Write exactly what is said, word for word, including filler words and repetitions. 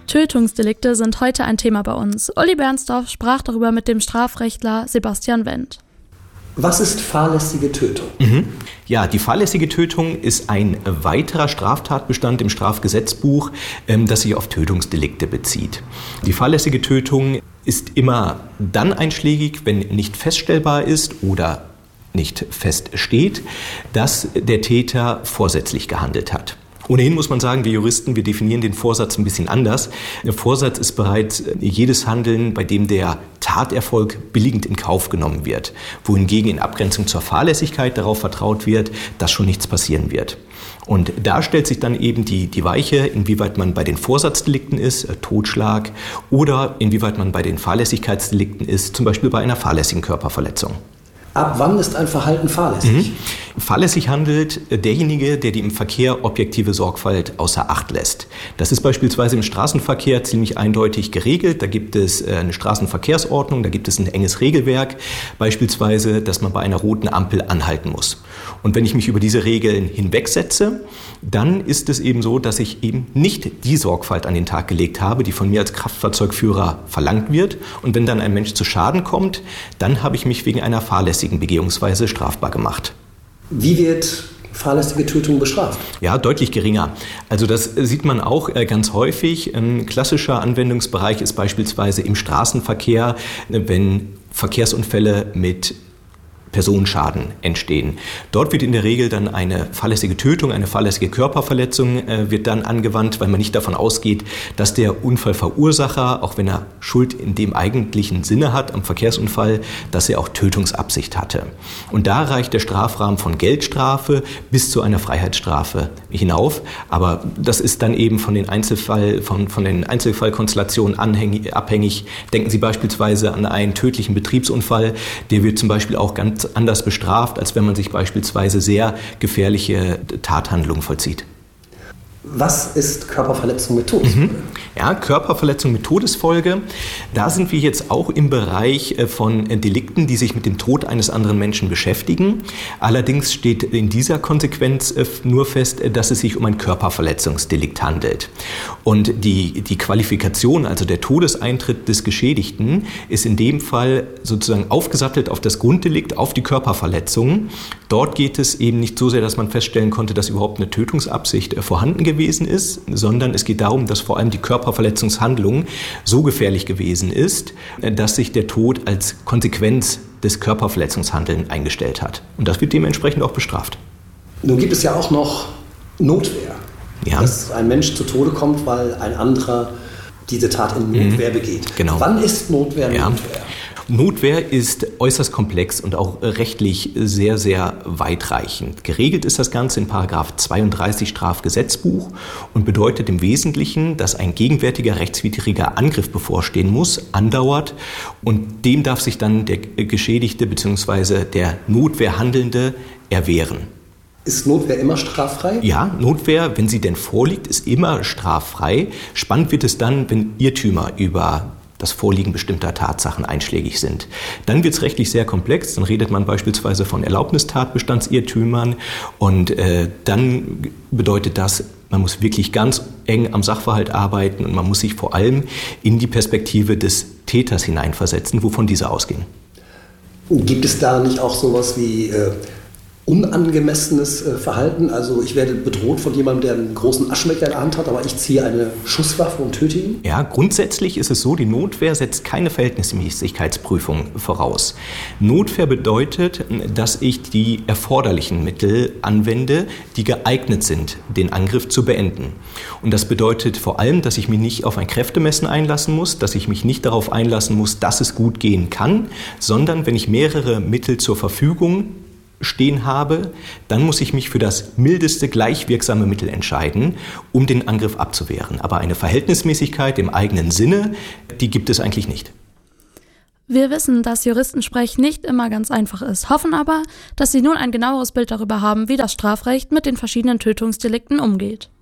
Tötungsdelikte sind heute ein Thema bei uns. Uli Bernsdorf sprach darüber mit dem Strafrechtler Sebastian Wendt. Was ist fahrlässige Tötung? Mhm. Ja, die fahrlässige Tötung ist ein weiterer Straftatbestand im Strafgesetzbuch, ähm, das sich auf Tötungsdelikte bezieht. Die fahrlässige Tötung ist immer dann einschlägig, wenn nicht feststellbar ist oder nicht feststeht, dass der Täter vorsätzlich gehandelt hat. Ohnehin muss man sagen, wir Juristen, wir definieren den Vorsatz ein bisschen anders. Der Vorsatz ist bereits jedes Handeln, bei dem der Taterfolg billigend in Kauf genommen wird, wohingegen in Abgrenzung zur Fahrlässigkeit darauf vertraut wird, dass schon nichts passieren wird. Und da stellt sich dann eben die, die Weiche, inwieweit man bei den Vorsatzdelikten ist, äh, Totschlag, oder inwieweit man bei den Fahrlässigkeitsdelikten ist, zum Beispiel bei einer fahrlässigen Körperverletzung. Ab wann ist ein Verhalten fahrlässig? Mhm. Fahrlässig handelt derjenige, der die im Verkehr objektive Sorgfalt außer Acht lässt. Das ist beispielsweise im Straßenverkehr ziemlich eindeutig geregelt. Da gibt es eine Straßenverkehrsordnung, da gibt es ein enges Regelwerk, beispielsweise, dass man bei einer roten Ampel anhalten muss. Und wenn ich mich über diese Regeln hinwegsetze, dann ist es eben so, dass ich eben nicht die Sorgfalt an den Tag gelegt habe, die von mir als Kraftfahrzeugführer verlangt wird. Und wenn dann ein Mensch zu Schaden kommt, dann habe ich mich wegen einer fahrlässigen Begehungsweise strafbar gemacht. Wie wird fahrlässige Tötung bestraft? Ja, deutlich geringer. Also das sieht man auch ganz häufig. Ein klassischer Anwendungsbereich ist beispielsweise im Straßenverkehr, wenn Verkehrsunfälle mit Personenschaden entstehen. Dort wird in der Regel dann eine fahrlässige Tötung, eine fahrlässige Körperverletzung äh, wird dann angewandt, weil man nicht davon ausgeht, dass der Unfallverursacher, auch wenn er Schuld in dem eigentlichen Sinne hat am Verkehrsunfall, dass er auch Tötungsabsicht hatte. Und da reicht der Strafrahmen von Geldstrafe bis zu einer Freiheitsstrafe hinauf. Aber das ist dann eben von den Einzelfall, von, von den Einzelfallkonstellationen anhängig, abhängig. Denken Sie beispielsweise an einen tödlichen Betriebsunfall, der wird zum Beispiel auch ganz anders bestraft, als wenn man sich beispielsweise sehr gefährliche Tathandlungen vollzieht. Was ist Körperverletzung mit Todesfolge? Mhm. Ja, Körperverletzung mit Todesfolge. Da sind wir jetzt auch im Bereich von Delikten, die sich mit dem Tod eines anderen Menschen beschäftigen. Allerdings steht in dieser Konsequenz nur fest, dass es sich um ein Körperverletzungsdelikt handelt. Und die, die Qualifikation, also der Todeseintritt des Geschädigten, ist in dem Fall sozusagen aufgesattelt auf das Grunddelikt, auf die Körperverletzung. Dort geht es eben nicht so sehr, dass man feststellen konnte, dass überhaupt eine Tötungsabsicht vorhanden gewesen gewesen ist, sondern es geht darum, dass vor allem die Körperverletzungshandlung so gefährlich gewesen ist, dass sich der Tod als Konsequenz des Körperverletzungshandelns eingestellt hat. Und das wird dementsprechend auch bestraft. Nun gibt es ja auch noch Notwehr. Ja. Dass ein Mensch zu Tode kommt, weil ein anderer diese Tat in Notwehr mhm. begeht. Genau. Wann ist Notwehr ja. Notwehr? Notwehr ist äußerst komplex und auch rechtlich sehr, sehr weitreichend. Geregelt ist das Ganze in Paragraph zweiunddreißig Strafgesetzbuch und bedeutet im Wesentlichen, dass ein gegenwärtiger rechtswidriger Angriff bevorstehen muss, andauert, und dem darf sich dann der Geschädigte bzw. der Notwehrhandelnde erwehren. Ist Notwehr immer straffrei? Ja, Notwehr, wenn sie denn vorliegt, ist immer straffrei. Spannend wird es dann, wenn Irrtümer über das Vorliegen bestimmter Tatsachen einschlägig sind. Dann wird es rechtlich sehr komplex. Dann redet man beispielsweise von Erlaubnistatbestandsirrtümern. Und äh, dann bedeutet das, man muss wirklich ganz eng am Sachverhalt arbeiten und man muss sich vor allem in die Perspektive des Täters hineinversetzen, wovon diese ausgehen. Gibt es da nicht auch sowas wie äh, unangemessenes äh, Verhalten? Also ich werde bedroht von jemandem, der einen großen Aschenbecher in der Hand hat, aber ich ziehe eine Schusswaffe und töte ihn? Ja, grundsätzlich ist es so, die Notwehr setzt keine Verhältnismäßigkeitsprüfung voraus. Notwehr bedeutet, dass ich die erforderlichen Mittel anwende, die geeignet sind, den Angriff zu beenden. Und das bedeutet vor allem, dass ich mich nicht auf ein Kräftemessen einlassen muss, dass ich mich nicht darauf einlassen muss, dass es gut gehen kann, sondern wenn ich mehrere Mittel zur Verfügung stehen habe, dann muss ich mich für das mildeste gleichwirksame Mittel entscheiden, um den Angriff abzuwehren. Aber eine Verhältnismäßigkeit im eigenen Sinne, die gibt es eigentlich nicht. Wir wissen, dass Juristensprech nicht immer ganz einfach ist, hoffen aber, dass Sie nun ein genaueres Bild darüber haben, wie das Strafrecht mit den verschiedenen Tötungsdelikten umgeht.